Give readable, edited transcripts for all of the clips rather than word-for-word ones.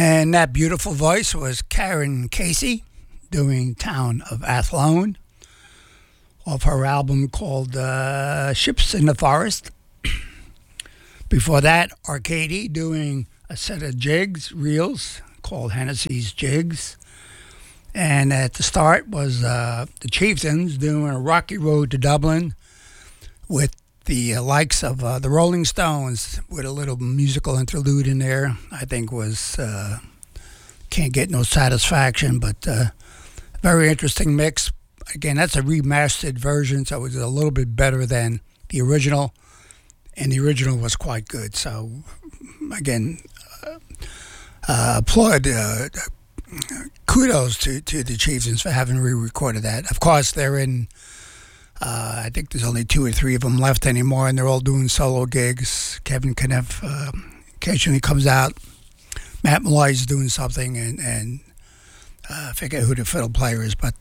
And that beautiful voice was Karen Casey doing Town of Athlone off her album called Ships in the Forest. Before that, Arcady doing a set of jigs, reels, called Hennessy's Jigs. And at the start was the Chieftains doing a Rocky Road to Dublin with the likes of the Rolling Stones with a little musical interlude in there. I think was Can't Get No Satisfaction, but very interesting mix. Again, that's a remastered version, so it was a little bit better than the original, and the original was quite good. So, again, applaud, kudos to the Chieftains for having re-recorded that. Of course, they're in, I think there's only 2 or 3 of them left anymore, and they're all doing solo gigs. Kevin Kneff occasionally comes out. Matt Malloy's doing something, and I forget who the fiddle player is, but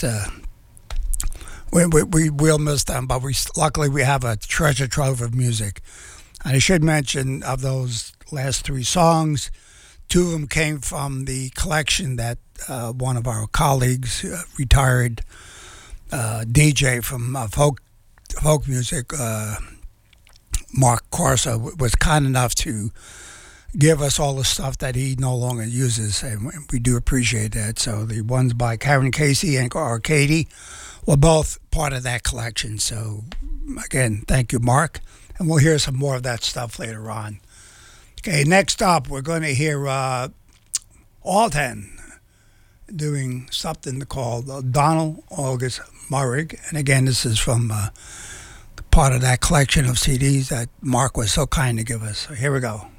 we'll miss them. But luckily we have a treasure trove of music. And I should mention, of those last 3 songs, 2 of them came from the collection that one of our colleagues, retired DJ from folk music, Mark Corsa, was kind enough to give us all the stuff that he no longer uses, and we do appreciate that. So the ones by Karen Casey and Arcady were both part of that collection. So again, thank you, Mark, and we'll hear some more of that stuff later on. Okay, next up, we're going to hear Alden doing something called Donald August Murrig, and again, this is from part of that collection of CDs that Mark was so kind to give us. So here we go.